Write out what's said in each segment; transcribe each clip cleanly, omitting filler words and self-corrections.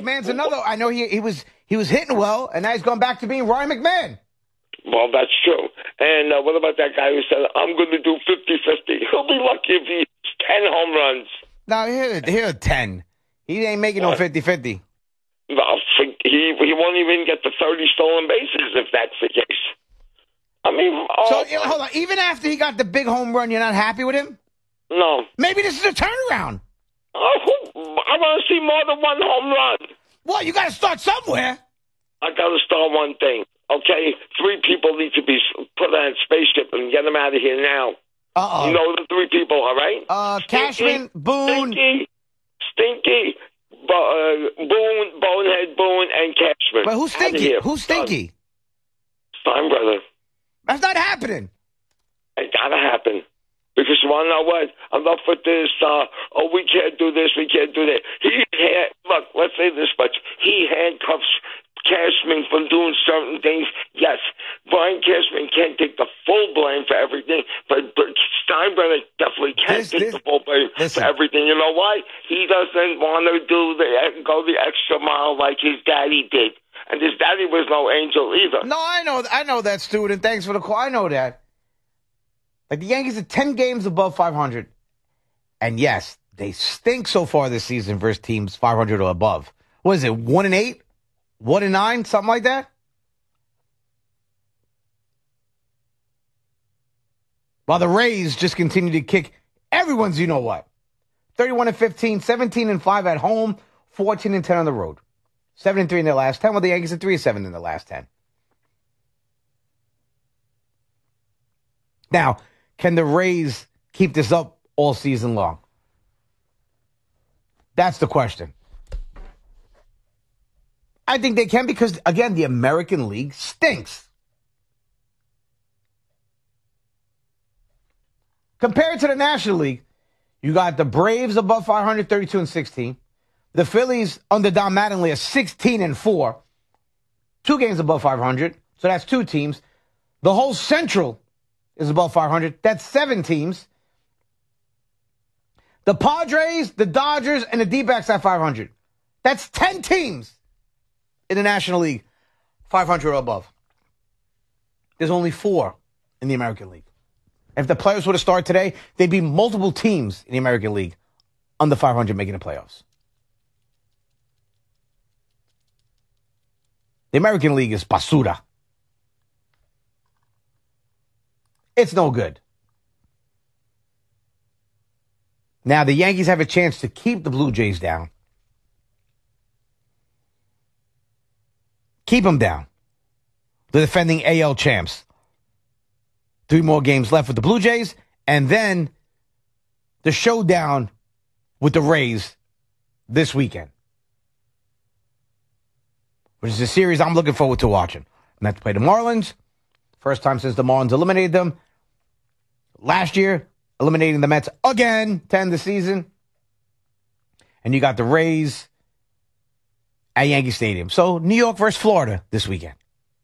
McMahon's another. I know he was hitting well, and now he's gone back to being Ryan McMahon. Well, that's true. And what about that guy who said, I'm going to do 50-50? He'll be lucky if he hits 10 home runs. No, here 10. He ain't making no 50-50. No, he won't even get the 30 stolen bases if that's the case. I mean... So, hold on. Even after he got the big home run, you're not happy with him? No. Maybe this is a turnaround. I want to see more than one home run. Well, you got to start somewhere. I got to start one thing. Okay, 3 people need to be put on a spaceship and get them out of here now. Uh-oh. You know the 3 people, all right? Cashman, Boone. Stinky, Bonehead, Boone, and Cashman. But who's Stinky? Who's Stinky? Steinbrenner. That's not happening. It got to happen. Because you want to know what? Enough with this, we can't do this, we can't do that. Look, let's say this much. He handcuffs Cashman from doing certain things. Yes, Brian Cashman can't take the full blame for everything, but Steinbrenner definitely can't take the full blame for everything. You know why? He doesn't want to go the extra mile like his daddy did. And his daddy was no angel either. No, I know that, student. Thanks for the call. I know that. Like, the Yankees are 10 games above 500. And yes, they stink so far this season versus teams 500 or above. What is it, 1-8? 1-9? Something like that? While the Rays just continue to kick everyone's you-know-what. 31-15, 17-5 at home, 14-10 on the road. 7-3 in their last 10, while the Yankees are 3-7 in their last 10. Now, can the Rays keep this up all season long? That's the question. I think they can because, again, the American League stinks. Compared to the National League, you got the Braves above 500, 32-16. The Phillies under Don Mattingly are 16-4. 2 games above 500, so that's 2 teams. The whole Central is above 500. That's 7 teams. The Padres, the Dodgers, and the D-backs at 500. That's 10 teams in the National League, 500 or above. There's only 4 in the American League. If the players were to start today, there'd be multiple teams in the American League under 500 making the playoffs. The American League is basura. It's no good. Now, the Yankees have a chance to keep the Blue Jays down. Keep them down. The defending AL champs. 3 more games left with the Blue Jays, and then the showdown with the Rays this weekend, which is a series I'm looking forward to watching. Mets play the Marlins. First time since the Marlins eliminated them. Last year, eliminating the Mets again to end the season. And you got the Rays at Yankee Stadium. So, New York versus Florida this weekend.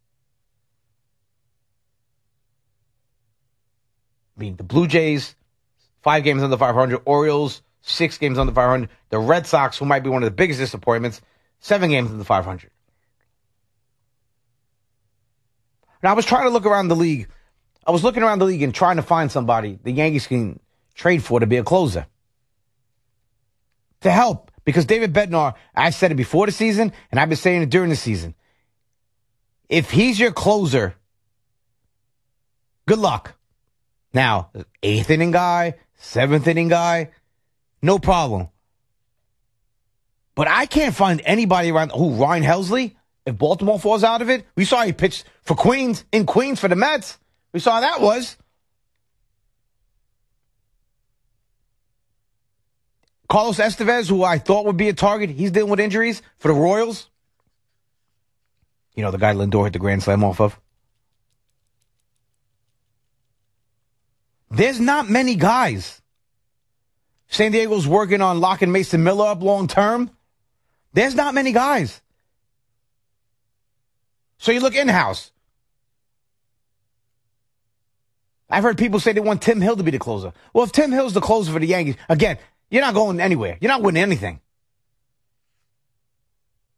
I mean, the Blue Jays, 5 games under 500. Orioles, 6 games under 500. The Red Sox, who might be one of the biggest disappointments, 7 games under 500. Now, I was trying to look around the league. I was looking around the league and trying to find somebody the Yankees can trade for to be a closer. To help. Because David Bednar, I said it before the season, and I've been saying it during the season. If he's your closer, good luck. Now, 8th inning guy, 7th inning guy, no problem. But I can't find anybody around. Ryan Helsley? If Baltimore falls out of it, we saw he pitched for Queens, in Queens for the Mets. We saw how that was. Carlos Estevez, who I thought would be a target, he's dealing with injuries for the Royals. You know, the guy Lindor hit the grand slam off of. There's not many guys. San Diego's working on locking Mason Miller up long term. There's not many guys. So you look in-house. I've heard people say they want Tim Hill to be the closer. Well, if Tim Hill's the closer for the Yankees, again, you're not going anywhere. You're not winning anything.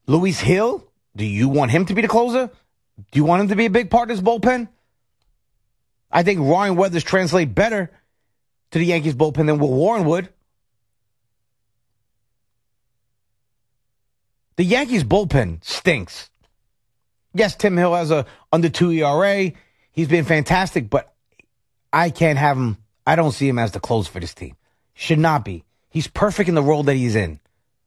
Luis Hill, do you want him to be the closer? Do you want him to be a big part of this bullpen? I think Ryan Weathers translate better to the Yankees bullpen than Will Warren would. The Yankees bullpen stinks. Yes, Tim Hill has a under 2 ERA. He's been fantastic, but I can't have him. I don't see him as the closer for this team. Should not be. He's perfect in the role that he's in.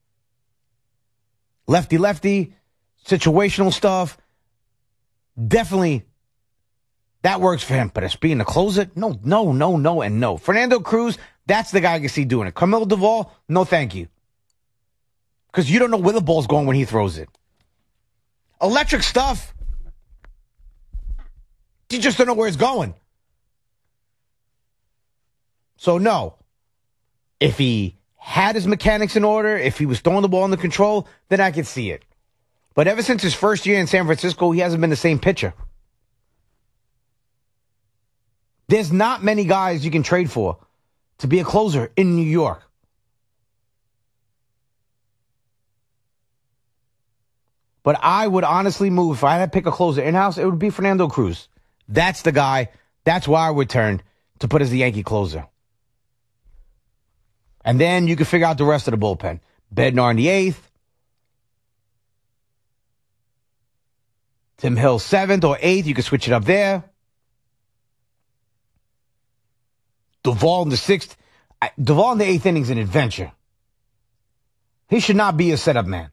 Lefty, situational stuff. Definitely, that works for him. But as being the closer, no, and no. Fernando Cruz, that's the guy I can see doing it. Camilo Duvall, no thank you. Because you don't know where the ball's going when he throws it. Electric stuff. You just don't know where it's going. So no. If he had his mechanics in order, if he was throwing the ball under control, then I could see it. But ever since his first year in San Francisco, he hasn't been the same pitcher. There's not many guys you can trade for to be a closer in New York. But I would honestly move, if I had to pick a closer in-house, it would be Fernando Cruz. That's the guy. That's why I would turn to put as the Yankee closer. And then you can figure out the rest of the bullpen. Bednar in the 8th. Tim Hill 7th or 8th. You can switch it up there. Duvall in the 6th. Duvall in the 8th inning is an adventure. He should not be a setup man.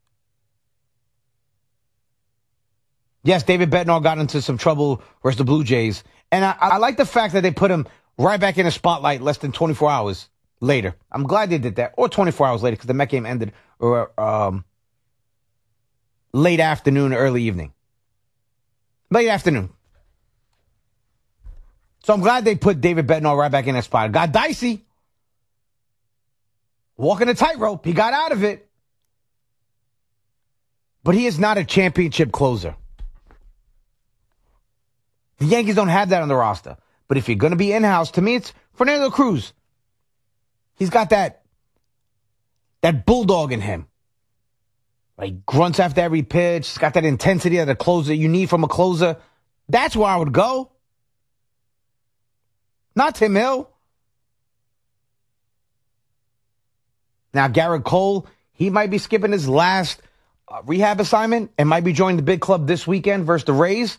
Yes, David Bednar got into some trouble versus the Blue Jays. And I like the fact that they put him right back in the spotlight less than 24 hours later. I'm glad they did that. Or 24 hours later because the Met game ended late afternoon, early evening. Late afternoon. So I'm glad they put David Bednar right back in that spot. It got dicey. Walking a tightrope. He got out of it. But he is not a championship closer. The Yankees don't have that on the roster. But if you're going to be in-house, to me, it's Fernando Cruz. He's got that bulldog in him. He grunts after every pitch. He's got that intensity of the closer you need from a closer. That's where I would go. Not Tim Hill. Now, Garrett Cole, he might be skipping his last rehab assignment and might be joining the big club this weekend versus the Rays.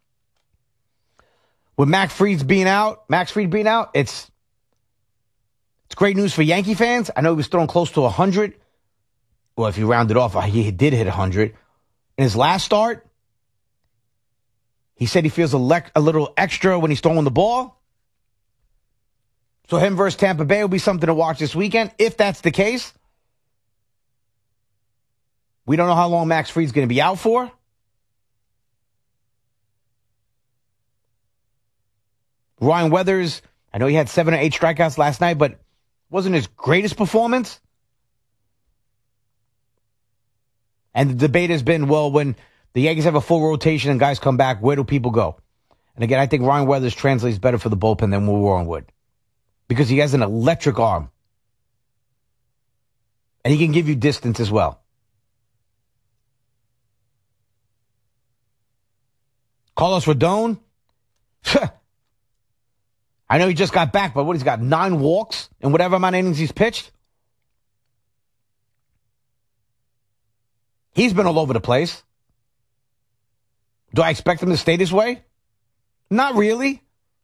With Max Fried being out, it's great news for Yankee fans. I know he was throwing close to 100. Well, if you round it off, he did hit 100. In his last start, he said he feels a little extra when he's throwing the ball. So him versus Tampa Bay will be something to watch this weekend. If that's the case, we don't know how long Max Fried's going to be out for. Ryan Weathers, I know he had 7 or 8 strikeouts last night, but wasn't his greatest performance. And the debate has been, well, when the Yankees have a full rotation and guys come back, where do people go? And again, I think Ryan Weathers translates better for the bullpen than Will Warren would. Because he has an electric arm. And he can give you distance as well. Carlos Rodon. I know he just got back, but he's got 9 walks in whatever amount of innings he's pitched. He's been all over the place. Do I expect him to stay this way? Not really.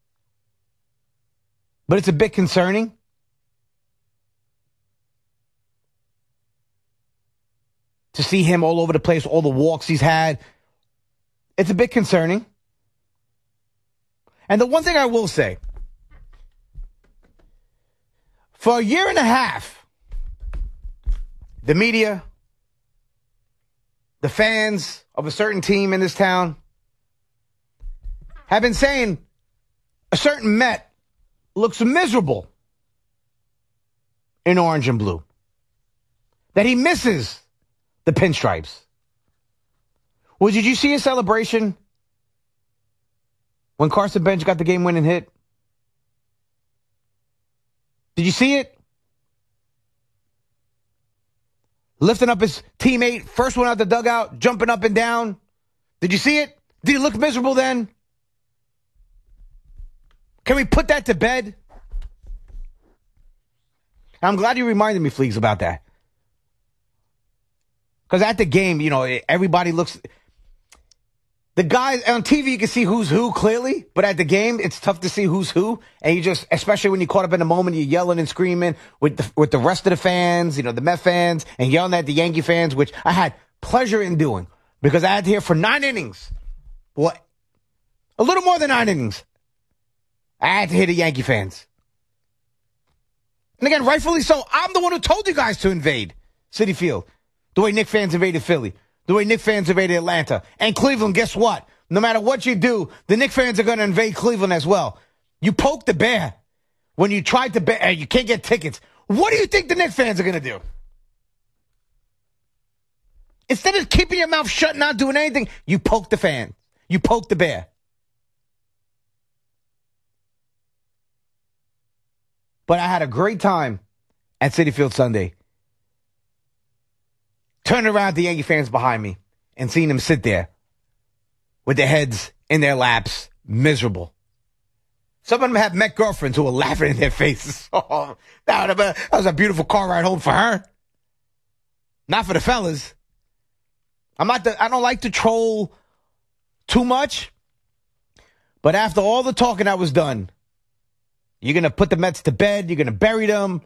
But it's a bit concerning. To see him all over the place, all the walks he's had. It's a bit concerning. And the one thing I will say, for a year and a half, the media, the fans of a certain team in this town have been saying a certain Met looks miserable in orange and blue. That he misses the pinstripes. Well, did you see his celebration when Carson Bench got the game-winning hit? Did you see it? lifting up his teammate, first one out the dugout, jumping up and down. Did you see it? Did he look miserable then? Can we put that to bed? I'm glad you reminded me, Fleeks, about that. Because at the game, everybody looks... The guys on TV, you can see who's who clearly, but at the game, it's tough to see who's who. And you just, especially when you're caught up in the moment, you're yelling and screaming with the rest of the fans, the Met fans, and yelling at the Yankee fans, which I had pleasure in doing because I had to hear for 9 innings. What? A little more than 9 innings. I had to hear the Yankee fans. And again, rightfully so, I'm the one who told you guys to invade Citi Field. The way Knicks fans invaded Philly. The way Knicks fans invaded Atlanta. And Cleveland, guess what? No matter what you do, the Knicks fans are going to invade Cleveland as well. You poked the bear when you tried to bet. You can't get tickets. What do you think the Knicks fans are going to do? Instead of keeping your mouth shut and not doing anything, you poke the fan. You poke the bear. But I had a great time at Citi Field Sunday. Turning around at the Yankee fans behind me and seeing them sit there with their heads in their laps, miserable. Some of them have Met girlfriends who were laughing in their faces. Oh, that was a beautiful car ride home for her. Not for the fellas. I don't like to troll too much. But after all the talking that was done, you're going to put the Mets to bed. You're going to bury them.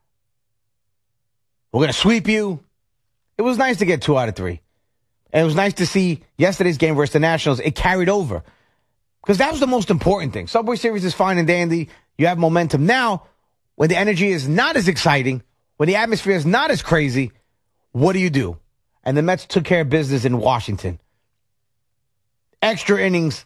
We're going to sweep you. It was nice to get 2 out of 3. And it was nice to see yesterday's game versus the Nationals. It carried over. Because that was the most important thing. Subway Series is fine and dandy. You have momentum. Now, when the energy is not as exciting, when the atmosphere is not as crazy, what do? And the Mets took care of business in Washington. Extra innings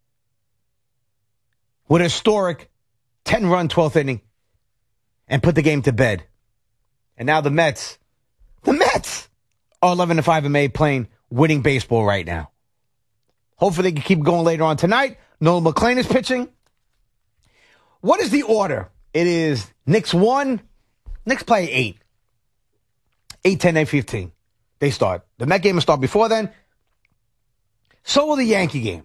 with a historic 10-run 12th inning and put the game to bed. And now the Mets are 11-5 in May playing winning baseball right now. Hopefully they can keep going later on tonight. Nolan McLean is pitching. What is the order? It is Knicks 1. Knicks play 8. 8, 10, 8, 15. They start. The Met game will start before then. So will the Yankee game.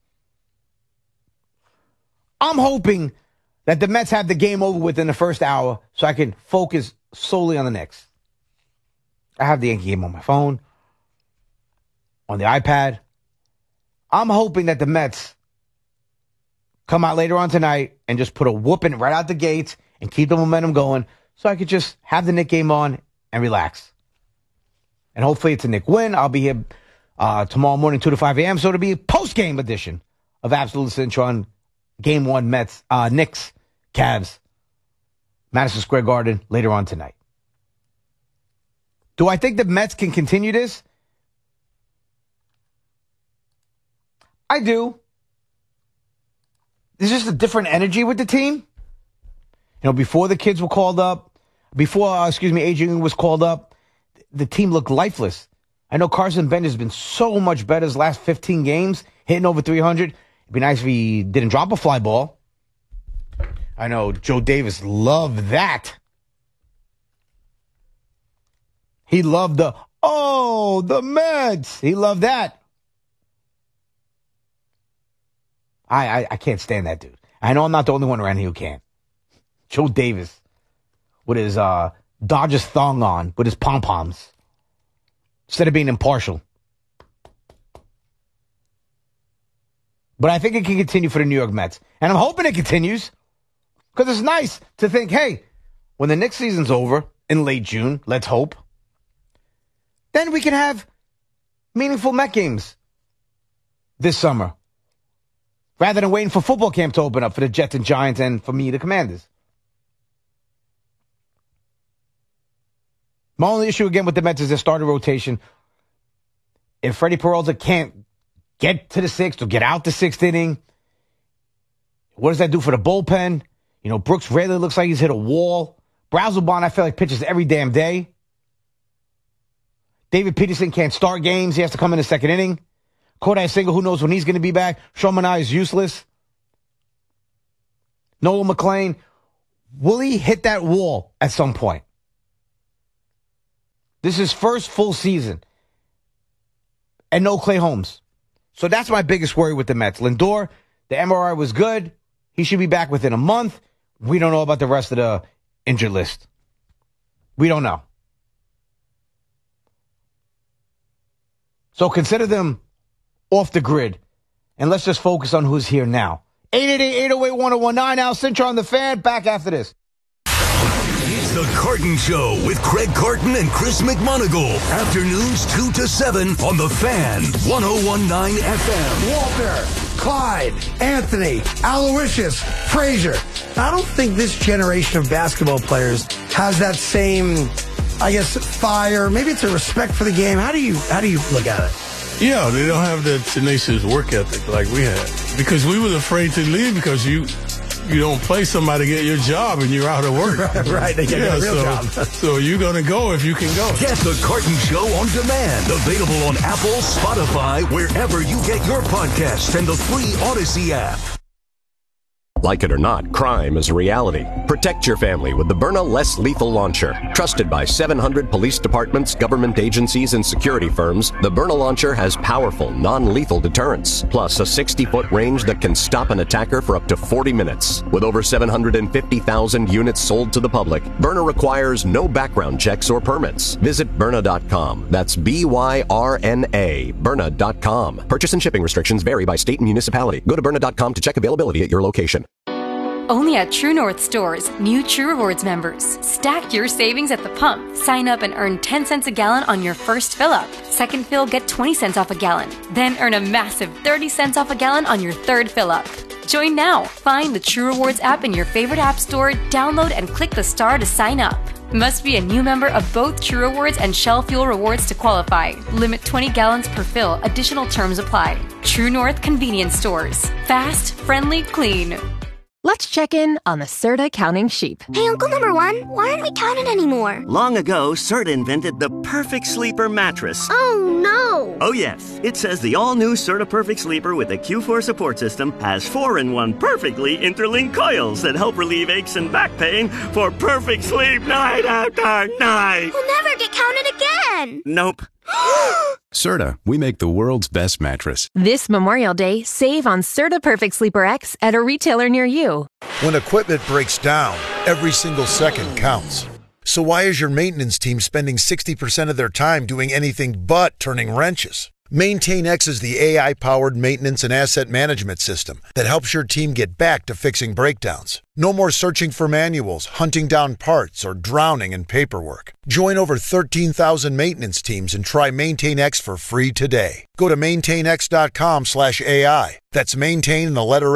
I'm hoping that the Mets have the game over within the first hour so I can focus solely on the Knicks. I have the Yankee game on my phone, on the iPad. I'm hoping that the Mets come out later on tonight and just put a whooping right out the gates and keep the momentum going so I could just have the Knicks game on and relax. And hopefully it's a Knicks win. I'll be here tomorrow morning, 2 to 5 a.m. So it'll be a post-game edition of Absolute Central on Game 1 Knicks, Cavs, Madison Square Garden later on tonight. Do I think the Mets can continue this? I do. There's just a different energy with the team. Before the kids were called up, Adrian was called up, the team looked lifeless. I know Carson Bender has been so much better his last 15 games, hitting over 300. It'd be nice if he didn't drop a fly ball. I know Joe Davis loved that. He loved the Mets. He loved that. I can't stand that dude. I know I'm not the only one around here who can. Joe Davis with his Dodgers thong on, with his pom-poms, instead of being impartial. But I think it can continue for the New York Mets. And I'm hoping it continues. Because it's nice to think, hey, when the Knicks season's over in late June, let's hope, then we can have meaningful Met games this summer. Rather than waiting for football camp to open up for the Jets and Giants and for me, the Commanders. My only issue again with the Mets is their starting rotation. If Freddie Peralta can't get to the 6th or get out the 6th inning, what does that do for the bullpen? Brooks rarely looks like he's hit a wall. Brazelbaum, I feel like pitches every damn day. David Peterson can't start games. He has to come in the 2nd inning. Kodai Senga, who knows when he's going to be back. Sean Manaea is useless. Nolan McLean, will he hit that wall at some point? This is his first full season. And no Clay Holmes. So that's my biggest worry with the Mets. Lindor, the MRI was good. He should be back within a month. We don't know about the rest of the injured list. We don't know. So consider them off the grid. And let's just focus on who's here now. 888-808-1019. Al Cintra on the Fan. Back after this. It's the Carton Show with Craig Carton and Chris McMonagle. Afternoons 2 to 7 on the Fan. 101.9 FM. Walter, Clyde, Anthony, Aloysius, Frazier. I don't think this generation of basketball players has that same, I guess, fire. Maybe it's a respect for the game. How do you look at it? Yeah, they don't have that tenacious work ethic like we had. Because we was afraid to leave because you don't play somebody to get your job and you're out of work. Right, they get a real job. So you're going to go if you can go. Get the Carton Show on demand. Available on Apple, Spotify, wherever you get your podcasts, and the free Odyssey app. Like it or not, crime is a reality. Protect your family with the Byrna Less Lethal Launcher. Trusted by 700 police departments, government agencies, and security firms, the Byrna Launcher has powerful, non-lethal deterrence, plus a 60-foot range that can stop an attacker for up to 40 minutes. With over 750,000 units sold to the public, Byrna requires no background checks or permits. Visit Byrna.com. That's B-Y-R-N-A, Byrna.com. Purchase and shipping restrictions vary by state and municipality. Go to Byrna.com to check availability at your location. Only at True North stores, new True Rewards members. Stack your savings at the pump. Sign up and earn 10 cents a gallon on your first fill-up. Second fill, get 20 cents off a gallon. Then earn a massive 30 cents off a gallon on your third fill-up. Join now. Find the True Rewards app in your favorite app store, download and click the star to sign up. Must be a new member of both True Rewards and Shell Fuel Rewards to qualify. Limit 20 gallons per fill. Additional terms apply. True North Convenience Stores. Fast, friendly, clean. Let's check in on the Serta counting sheep. Hey, Uncle Number One, why aren't we counting anymore? Long ago, Serta invented the Perfect Sleeper mattress. Oh, no! Oh, yes. It says the all-new Serta Perfect Sleeper with the Q4 support system has 4-in-1 perfectly interlinked coils that help relieve aches and back pain for perfect sleep night after night. We'll never get counted again! Nope. Serta, we make the world's best mattress. This Memorial Day, save on Serta Perfect Sleeper X at a retailer near you. When equipment breaks down, every single second counts. So why is your maintenance team spending 60% of their time doing anything but turning wrenches? MaintainX is the AI-powered maintenance and asset management system that helps your team get back to fixing breakdowns. No more searching for manuals, hunting down parts, or drowning in paperwork. Join over 13,000 maintenance teams and try MaintainX for free today. Go to maintainx.com/AI. That's maintain and the letter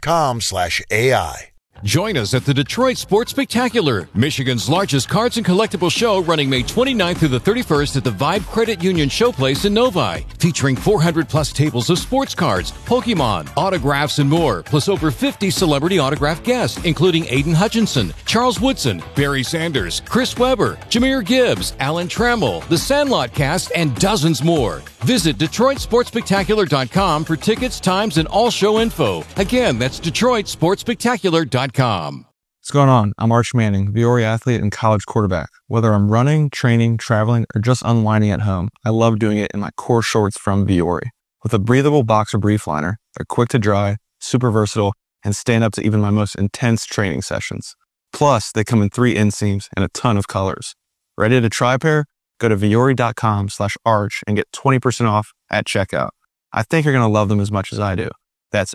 x.com/AI. Join us at the Detroit Sports Spectacular, Michigan's largest cards and collectible show, running May 29th through the 31st at the Vibe Credit Union Showplace in Novi, featuring 400-plus tables of sports cards, Pokemon, autographs, and more, plus over 50 celebrity autograph guests, including Aiden Hutchinson, Charles Woodson, Barry Sanders, Chris Webber, Jahmyr Gibbs, Alan Trammell, The Sandlot Cast, and dozens more. Visit DetroitSportsSpectacular.com for tickets, times, and all show info. Again, that's DetroitSportsSpectacular.com. What's going on? I'm Arch Manning, Viore athlete and college quarterback. Whether I'm running, training, traveling, or just unwinding at home, I love doing it in my core shorts from Viore. With a breathable boxer brief liner, they're quick to dry, super versatile, and stand up to even my most intense training sessions. Plus, they come in 3 inseams and a ton of colors. Ready to try a pair? Go to Viore.com/arch and get 20% off at checkout. I think you're going to love them as much as I do. That's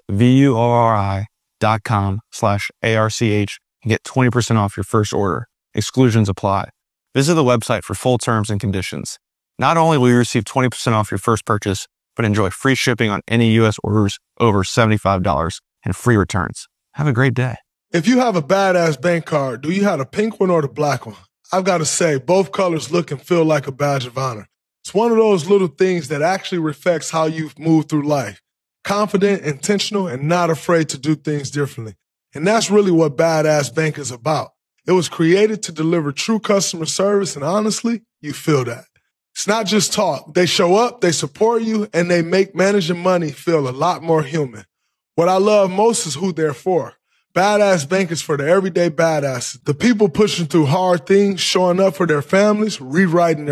VUORI.com/ARCH and get 20% off your first order. Exclusions apply. Visit the website for full terms and conditions. Not only will you receive 20% off your first purchase, but enjoy free shipping on any U.S. orders over $75 and free returns. Have a great day. If you have a badass bank card, do you have the pink one or the black one? I've got to say, both colors look and feel like a badge of honor. It's one of those little things that actually reflects how you've moved through life. Confident, intentional, and not afraid to do things differently. And that's really what Badass Bank is about. It was created to deliver true customer service, and honestly, you feel that. It's not just talk. They show up, they support you, and they make managing money feel a lot more human. What I love most is who they're for. Badass Bank is for the everyday badasses, the people pushing through hard things, showing up for their families, rewriting their